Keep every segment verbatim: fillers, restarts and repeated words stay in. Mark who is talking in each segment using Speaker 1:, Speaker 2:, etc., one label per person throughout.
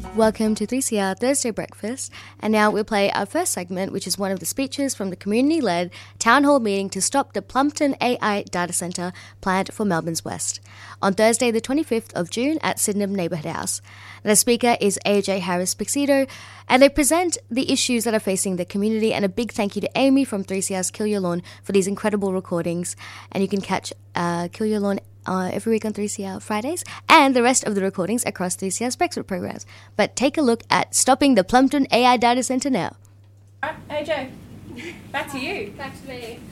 Speaker 1: Welcome to three C R Thursday Breakfast, and now we'll play our first segment, which is one of the speeches from the community-led town hall meeting to stop the Plumpton A I data centre planned for Melbourne's West, on Thursday the twenty-fifth of June at Sydenham Neighbourhood House. The speaker is A J Harris-Pixido, and they present the issues that are facing the community, and a big thank you to Amy from three C R's Kill Your Lawn for these incredible recordings, and you can catch uh, Kill Your Lawn Uh, every week on three C R Fridays, and the rest of the recordings across three C R's Brexit programs. But take a look at stopping the Plumpton A I data centre now.
Speaker 2: All right, A J, back to you.
Speaker 3: Back to me.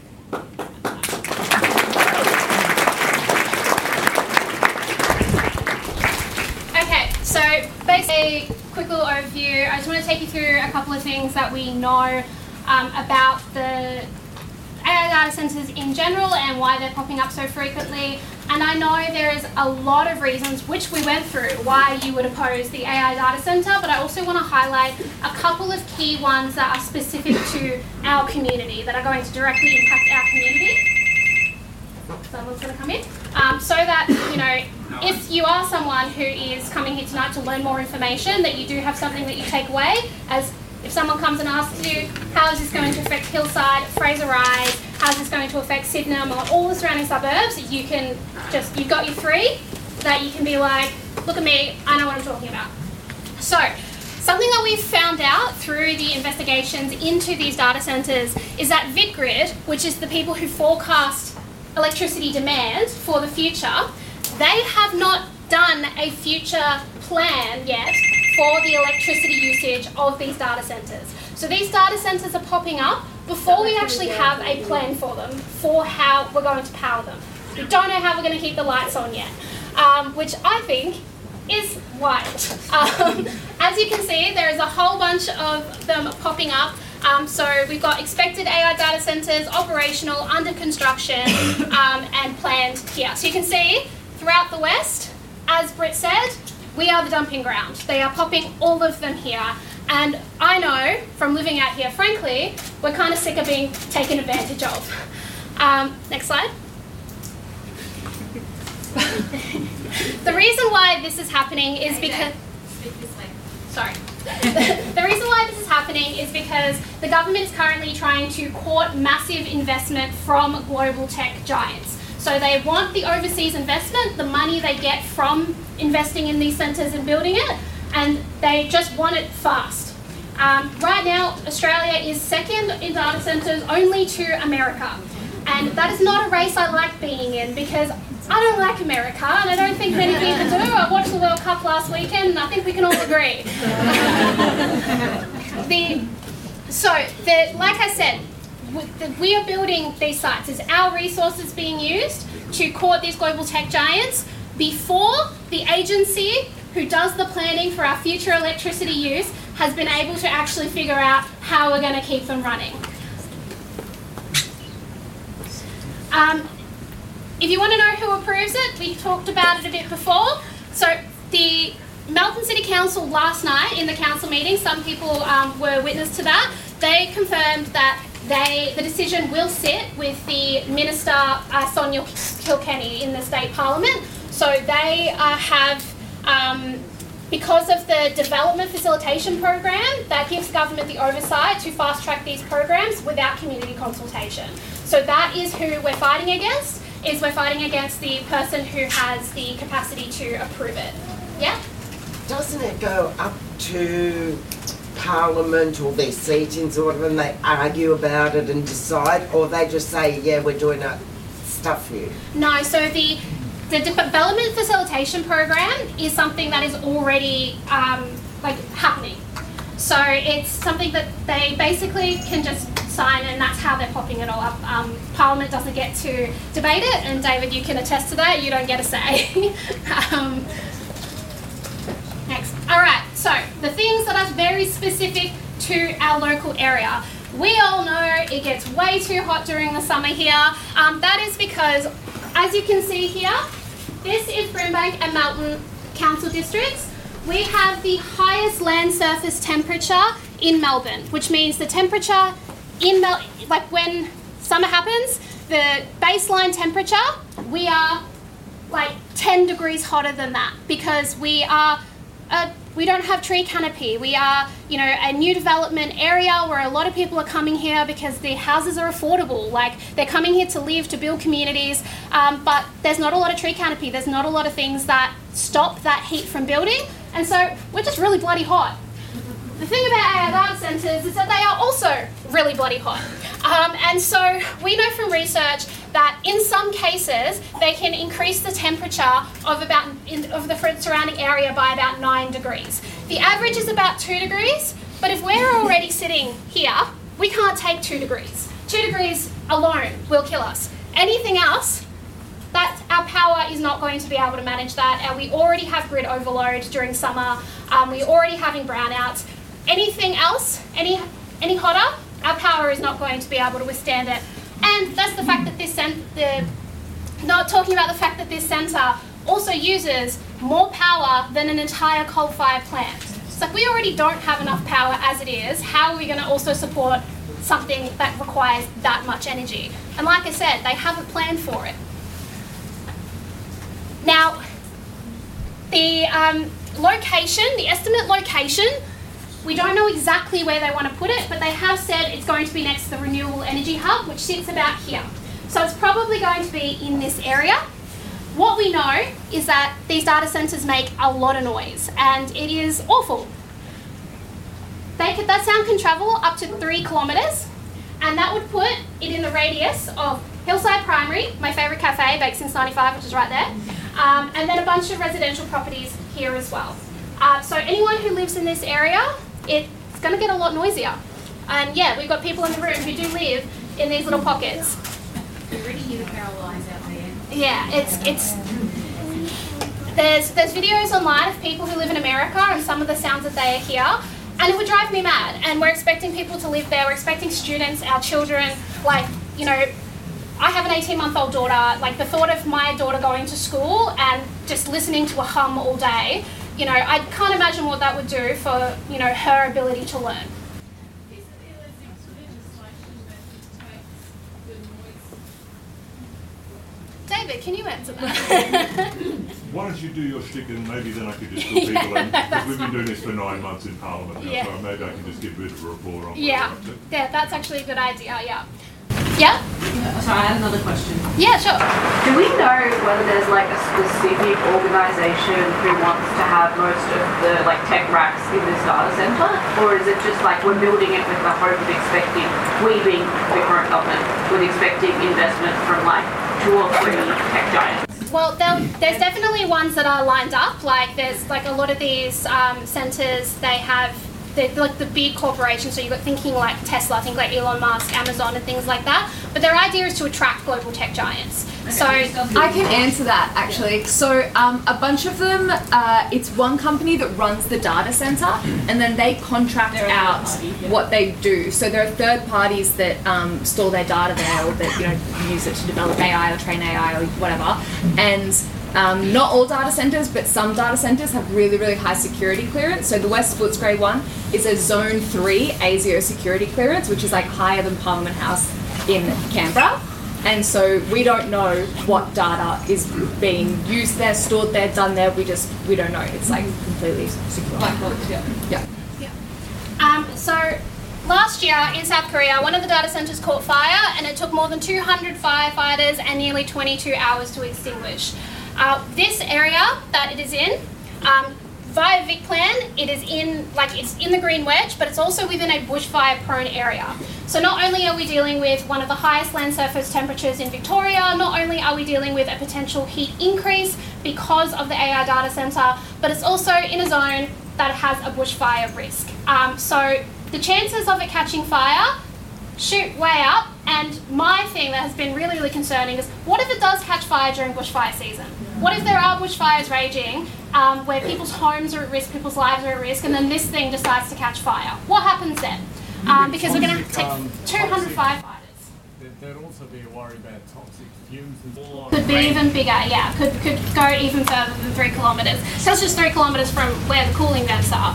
Speaker 3: Okay, so basically, quick little overview. I just want to take you through a couple of things that we know um, about the A I data centres in general and why they're popping up so frequently. And I know there is a lot of reasons, which we went through, why you would oppose the A I data centre, but I also want to highlight a couple of key ones that are specific to our community, that are going to directly impact our community. Someone's going to come in. Um, so that, you know, if you are someone who is coming here tonight to learn more information, that you do have something that you take away, as if someone comes and asks you, how is this going to affect Hillside, Fraser Rise, how is this going to affect Sydenham or all the surrounding suburbs, you can just, you've got your three that you can be like, look at me, I know what I'm talking about. So, something that we've found out through the investigations into these data centres is that VicGrid, which is the people who forecast electricity demand for the future, they have not done a future plan yet for the electricity usage of these data centres. So these data centres are popping up before we actually have a plan for them, for how we're going to power them. We don't know how we're going to keep the lights on yet, um, which I think is wild. Um, as you can see, there is a whole bunch of them popping up. Um, so we've got expected A I data centres, operational, under construction, um, and planned here. So you can see throughout the West, as Britt said, we are the dumping ground. They are popping all of them here. And I know from living out here, frankly, we're kind of sick of being taken advantage of. Um, next slide. The reason why this is happening is because... Sorry. The reason why this is happening is because the government is currently trying to court massive investment from global tech giants. So they want the overseas investment, the money they get from investing in these centres and building it, and they just want it fast. Um, right now, Australia is second in data centres only to America. And that is not a race I like being in, because I don't like America, and I don't think many people do. I watched the World Cup last weekend, and I think we can all agree. the, so, the, like I said, we are building these sites. It's our resources being used to court these global tech giants before the agency who does the planning for our future electricity use has been able to actually figure out how we're going to keep them running. Um, if you want to know who approves it, we talked about it a bit before. So the Melbourne City Council last night in the council meeting, some people um, were witness to that, they confirmed that They, the decision will sit with the Minister, uh, Sonia Kilkenny, in the State Parliament. So they uh, have, um, because of the Development Facilitation Program, that gives government the oversight to fast-track these programs without community consultation. So that is who we're fighting against, is we're fighting against the person who has the capacity to approve it. Yeah?
Speaker 4: Doesn't it go up to Parliament or their seatings or whatever, and they argue about it and decide, or they just say, yeah, we're doing that stuff for you?
Speaker 3: No, so the the Development Facilitation Program is something that is already um, like happening. So it's something that they basically can just sign, and that's how they're popping it all up. Um, Parliament doesn't get to debate it, and David, you can attest to that, you don't get a say. um, Next. All right, so the things that are very specific to our local area. We all know it gets way too hot during the summer here. Um, that is because, as you can see here, this is Brimbank and Melton Council districts. We have the highest land surface temperature in Melbourne, which means the temperature in Mel, like when summer happens, the baseline temperature, we are like ten degrees hotter than that, because we are a we don't have tree canopy. We are, you know, a new development area where a lot of people are coming here because the houses are affordable. Like, they're coming here to live, to build communities, um, but there's not a lot of tree canopy. There's not a lot of things that stop that heat from building, and so we're just really bloody hot. The thing about A I data centres is that they are also really bloody hot. Um, and so we know from research that in some cases they can increase the temperature of about in, of the surrounding area by about nine degrees. The average is about two degrees, but if we're already sitting here, we can't take two degrees. Two degrees alone will kill us. Anything else, that our power is not going to be able to manage that, and we already have grid overload during summer. Um, we're already having brownouts. Anything else, any any hotter, our power is not going to be able to withstand it. And that's the fact that this cent- the not talking about the fact that this centre also uses more power than an entire coal-fired plant. It's like, we already don't have enough power as it is. How are we going to also support something that requires that much energy? And like I said, they have a plan for it. Now, the um, location, the estimate location, we don't know exactly where they want to put it, but they have said it's going to be next to the Renewable Energy Hub, which sits about here. So it's probably going to be in this area. What we know is that these data centres make a lot of noise, and it is awful. They could, that sound can travel up to three kilometres, and that would put it in the radius of Hillside Primary, my favourite cafe, Baked Since ninety-five, which is right there, um, and then a bunch of residential properties here as well. Uh, so anyone who lives in this area, it's going to get a lot noisier. And yeah, we've got people in the room who do live in these little pockets.
Speaker 2: You already hear the power lines out there.
Speaker 3: Yeah, it's it's. There's there's videos online of people who live in America and some of the sounds that they hear, and it would drive me mad. And we're expecting people to live there. We're expecting students, our children, like, you know, I have an eighteen-month-old daughter. Like, the thought of my daughter going to school and just listening to a hum all day, you know, I can't imagine what that would do for, you know, her ability to learn. David, can you answer that?
Speaker 5: Why don't you do your shtick, and maybe then I could just put people in, because we've been doing this for nine months in Parliament now,
Speaker 3: Yeah.
Speaker 5: so maybe I can just give a bit of a report on
Speaker 3: Yeah,
Speaker 5: what we're up to.
Speaker 3: yeah, that's actually a good idea, yeah. Yeah?
Speaker 2: Yeah, sorry, I had another question.
Speaker 3: Yeah, sure.
Speaker 6: Do we know whether there's like a specific organisation who wants to have most of the like tech racks in this data centre, or is it just like we're building it with the hope of expecting, we being the current government, with expecting investment from like two or three tech giants?
Speaker 3: Well, there's definitely ones that are lined up. Like, there's like a lot of these um, centres, they have the, like the big corporations. So you've got thinking like Tesla, think like Elon Musk, Amazon, and things like that. But their idea is to attract global tech giants. So
Speaker 7: I can answer that actually. So um, a bunch of them, uh, it's one company that runs the data center, and then they contract out what they do. So there are third parties that um, store their data there, or that, you know, use it to develop A I or train A I or whatever. And um, not all data centers, but some data centers have really, really high security clearance. So the West Footscray one is a Zone three A S I O security clearance, which is like higher than Parliament House in Canberra. And so we don't know what data is being used there, stored there, done there. We just, we don't know. It's like completely secure.
Speaker 2: Black box, yeah.
Speaker 7: Yeah.
Speaker 3: Yeah. Um, so last year in South Korea, one of the data centres caught fire, and it took more than two hundred firefighters and nearly twenty-two hours to extinguish. Uh, this area that it is in, um, via VicPlan, it is in, like, it's in the green wedge, but it's also within a bushfire-prone area. So not only are we dealing with one of the highest land surface temperatures in Victoria, not only are we dealing with a potential heat increase because of the A I data centre, but it's also in a zone that has a bushfire risk. Um, so the chances of it catching fire shoot way up, and my thing that has been really, really concerning is, what if it does catch fire during bushfire season? What if there are bushfires raging um, where people's homes are at risk, people's lives are at risk, and then this thing decides to catch fire? What happens then? Um, because we're going to have to take
Speaker 8: um,
Speaker 3: two hundred firefighters.
Speaker 8: There'd also be a worry about toxic fumes and all.
Speaker 3: Could be even bigger, yeah. Could could go even further than three kilometres. So it's just three kilometres from where the cooling vents are.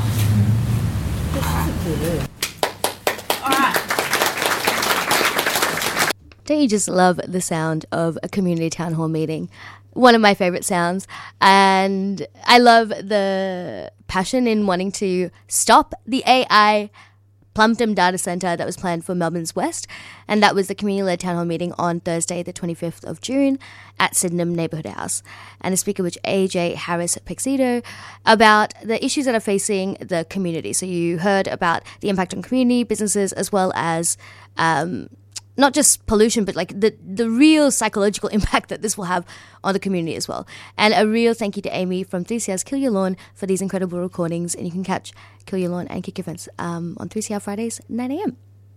Speaker 3: All right.
Speaker 1: Don't you just love the sound of a community town hall meeting? one of my favorite sounds. And I love the passion in wanting to stop the A I Plumpton data centre that was planned for Melbourne's West. And that was the community-led town hall meeting on Thursday, the twenty-fifth of June at Sydenham Neighbourhood House. And the speaker was A J Harris-Pexido about the issues that are facing the community. So you heard about the impact on community, businesses, as well as um, not just pollution, but like the, the real psychological impact that this will have on the community as well. And a real thank you to Amy from three C R's Kill Your Lawn for these incredible recordings. And you can catch Kill Your Lawn and Kick events um, on three C R Fridays, nine a.m.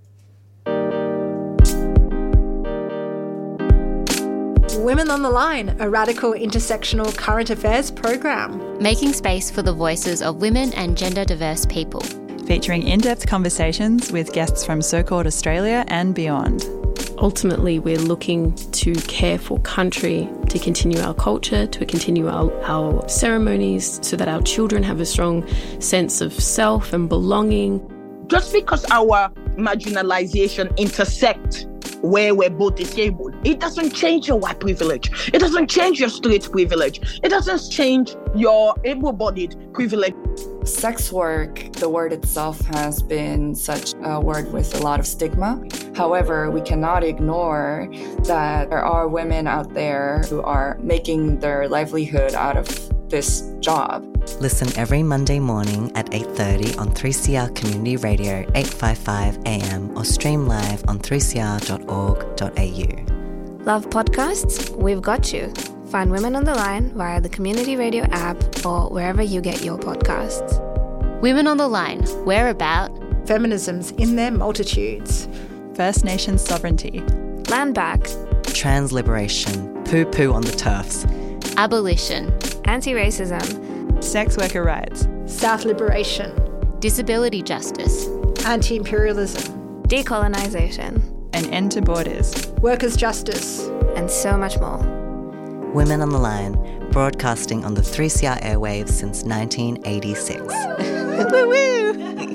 Speaker 9: Women on the Line, a radical intersectional current affairs program.
Speaker 10: Making space for the voices of women and gender diverse people.
Speaker 11: Featuring in-depth conversations with guests from So-Called Australia and beyond.
Speaker 12: Ultimately, we're looking to care for country, to continue our culture, to continue our, our ceremonies so that our children have a strong sense of self and belonging.
Speaker 13: Just because our marginalization intersect where we're both disabled, it doesn't change your white privilege. It doesn't change your straight privilege. It doesn't change your able-bodied privilege.
Speaker 14: Sex work, the word itself has been such a word with a lot of stigma. However, we cannot ignore that there are women out there who are making their livelihood out of this job.
Speaker 15: Listen every Monday morning at eight thirty on three C R Community Radio eight fifty-five A M or stream live on three c r dot org dot a u.
Speaker 16: Love podcasts? We've got you. Find Women on the Line via the Community Radio app or wherever you get your podcasts.
Speaker 10: Women on the Line, we're about
Speaker 9: feminisms in their multitudes,
Speaker 11: First Nations sovereignty,
Speaker 16: land back,
Speaker 15: trans liberation, poo-poo on the turfs,
Speaker 10: abolition,
Speaker 16: anti-racism,
Speaker 11: sex worker rights,
Speaker 9: South liberation,
Speaker 10: disability justice,
Speaker 9: anti-imperialism,
Speaker 16: decolonisation,
Speaker 11: an end to borders,
Speaker 9: workers' justice,
Speaker 16: and so much more.
Speaker 15: Women on the Line, broadcasting on the three C R airwaves since nineteen eighty-six. Woo woo!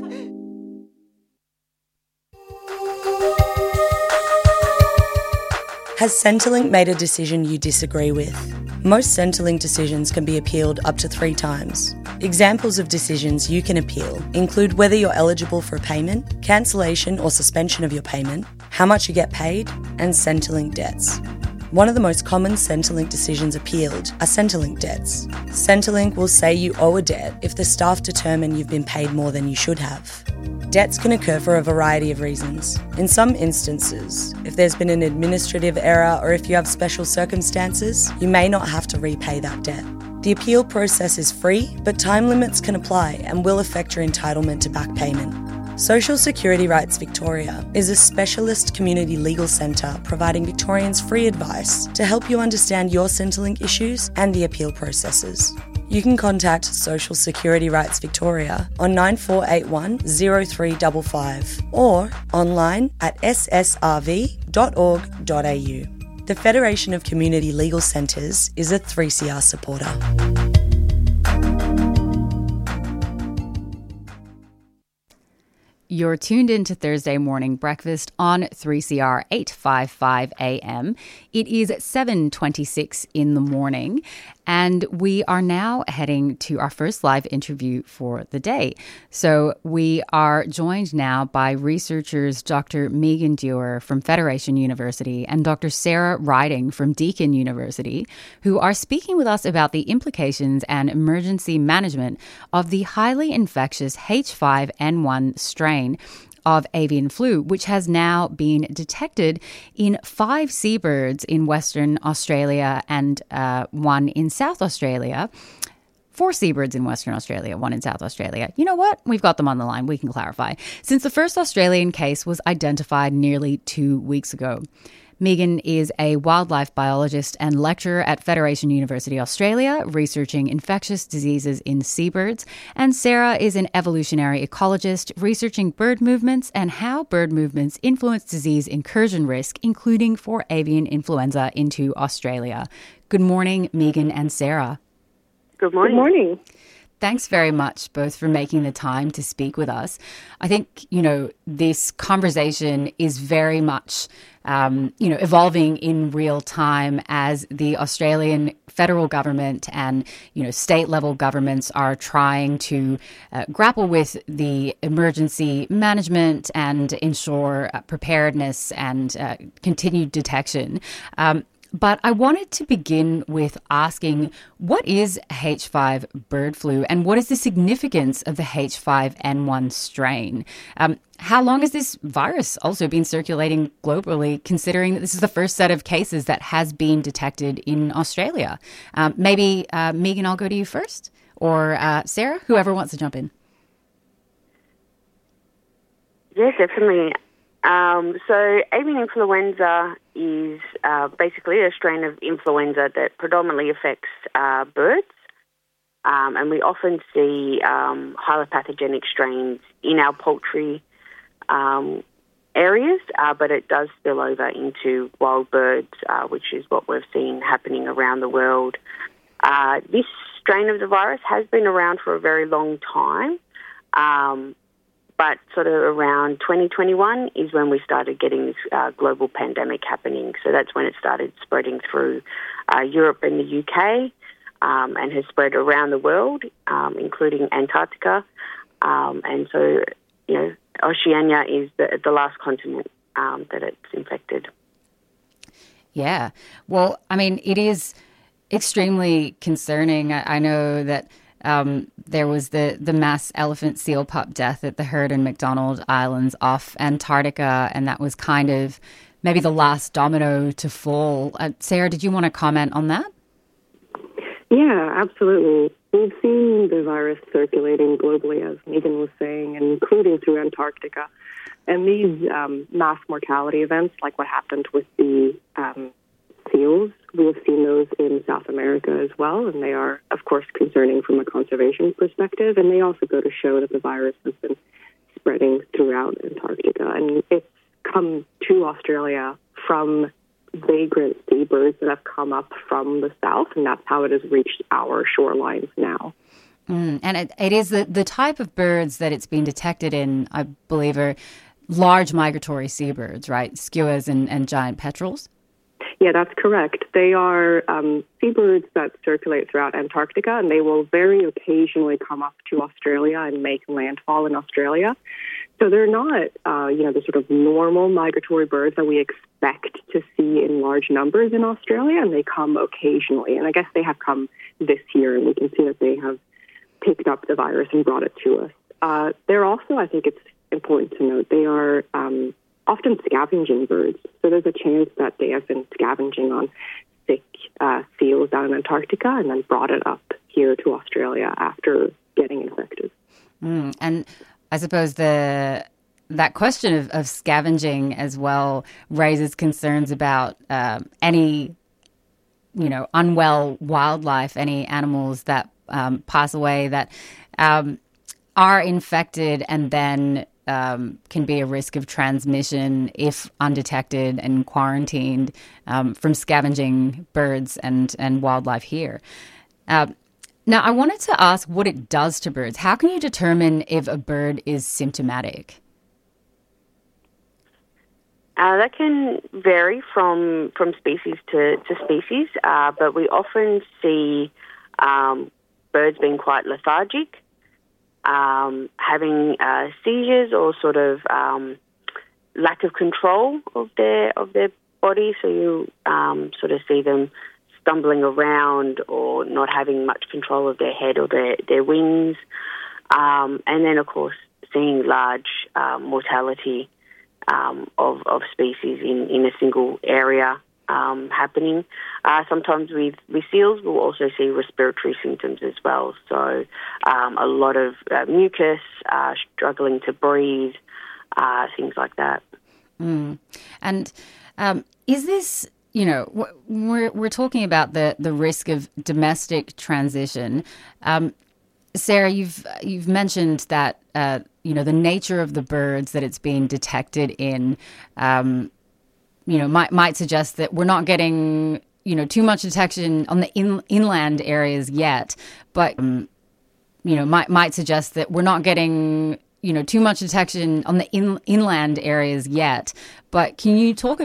Speaker 15: Has Centrelink made a decision you disagree with? Most Centrelink decisions can be appealed up to three times. Examples of decisions you can appeal include whether you're eligible for a payment, cancellation or suspension of your payment, how much you get paid, and Centrelink debts. One of the most common Centrelink decisions appealed are Centrelink debts. Centrelink will say you owe a debt if the staff determine you've been paid more than you should have. Debts can occur for a variety of reasons. In some instances, if there's been an administrative error or if you have special circumstances, you may not have to repay that debt. The appeal process is free, but time limits can apply and will affect your entitlement to back payment. Social Security Rights Victoria is a specialist community legal centre providing Victorians free advice to help you understand your Centrelink issues and the appeal processes. You can contact Social Security Rights Victoria on nine four eight one, zero three five five or online at s s r v dot org dot a u. The Federation of Community Legal Centres is a three C R supporter.
Speaker 17: You're tuned in to Thursday Morning Breakfast on three C R eight fifty-five A M. It is seven twenty-six in the morning, and we are now heading to our first live interview for the day. So we are joined now by researchers Doctor Megan Dewar from Federation University and Doctor Sarah Riding from Deakin University, who are speaking with us about the implications and emergency management of the highly infectious H five N one strain of avian flu, which has now been detected in five seabirds in Western Australia and uh, one in South Australia. Four seabirds in Western Australia, one in South Australia. You know what? We've got them on the line. We can clarify. Since the first Australian case was identified nearly two weeks ago. Megan is a wildlife biologist and lecturer at Federation University Australia, researching infectious diseases in seabirds. And Sarah is an evolutionary ecologist, researching bird movements and how bird movements influence disease incursion risk, including for avian influenza into Australia. Good morning, Megan and Sarah.
Speaker 18: Good morning. Good morning.
Speaker 17: thanks very much both for making the time to speak with us. I think, you know, this conversation is very much, um, you know, evolving in real time as the Australian federal government and, you know, state level governments are trying to uh, grapple with the emergency management and ensure uh, preparedness and uh, continued detection. Um, But I wanted to begin with asking, what is H five bird flu and what is the significance of the H five N one strain? Um, how long has this virus also been circulating globally, considering that this is the first set of cases that has been detected in Australia? Um, maybe, uh, Megan, I'll go to you first, or uh, Sarah, whoever wants to jump in.
Speaker 18: Yes, definitely. Um, so avian influenza is uh, basically a strain of influenza that predominantly affects uh, birds, um, and we often see um, highly pathogenic strains in our poultry um, areas, uh, but it does spill over into wild birds, uh, which is what we've seen happening around the world. Uh, this strain of the virus has been around for a very long time. Um, But sort of around twenty twenty-one is when we started getting this uh, global pandemic happening. So that's when it started spreading through uh, Europe and the U K um, and has spread around the world, um, including Antarctica. Um, and so, you know, Oceania is the, the last continent um, that it's infected.
Speaker 17: Yeah. Well, I mean, it is extremely concerning. I, I know that Um, there was the, the mass elephant seal pup death at the Heard and McDonald Islands off Antarctica, and that was kind of maybe the last domino to fall. Uh, Sarah, did you want to comment on that?
Speaker 19: Yeah, absolutely. We've seen the virus circulating globally, as Megan was saying, including through Antarctica. And these um, mass mortality events, like what happened with the um, seals, we have seen those in South America as well, and they are, of course, concerning from a conservation perspective, and they also go to show that the virus has been spreading throughout Antarctica, and it's come to Australia from vagrant seabirds that have come up from the south, and that's how it has reached our shorelines now.
Speaker 17: Mm, and it, it is the, the type of birds that it's been detected in, I believe, are large migratory seabirds, right? Skuas and, and giant petrels?
Speaker 19: Yeah, that's correct. They are um, seabirds that circulate throughout Antarctica, and they will very occasionally come up to Australia and make landfall in Australia. So they're not, uh, you know, the sort of normal migratory birds that we expect to see in large numbers in Australia, and they come occasionally. And I guess they have come this year, and we can see that they have picked up the virus and brought it to us. Uh, they're also, I think it's important to note, they are um, often scavenging birds. So there's a chance that they have been scavenging on sick uh, seals down in Antarctica and then brought it up here to Australia after getting infected.
Speaker 17: Mm, and I suppose the that question of, of scavenging as well raises concerns about uh, any, you know, unwell wildlife, any animals that um, pass away that um, are infected and then Um, can be a risk of transmission if undetected and quarantined um, from scavenging birds and, and wildlife here. Uh, now, I wanted to ask what it does to birds. How can you determine if a bird is symptomatic?
Speaker 18: Uh, that can vary from, from species to, to species, uh, but we often see um, birds being quite lethargic, Um, having uh, seizures or sort of um, lack of control of their of their body. So you um, sort of see them stumbling around or not having much control of their head or their, their wings. Um, and then, of course, seeing large uh, mortality um, of, of species in, in a single area um, happening. Uh, sometimes with, with seals, we'll also see respiratory symptoms as well. So um, a lot of uh, mucus, uh, struggling to breathe, uh, things like that.
Speaker 17: Mm. And um, is this, you know, we're we're talking about the, the risk of domestic transition. Um, Sarah, you've you've mentioned that uh, you know the nature of the birds that it's being detected in. Um, you know, might might suggest that we're not getting, you know, too much detection on the in, inland areas yet. But, um, you know, might might suggest that we're not getting, you know, too much detection on the in, inland areas yet. But can you talk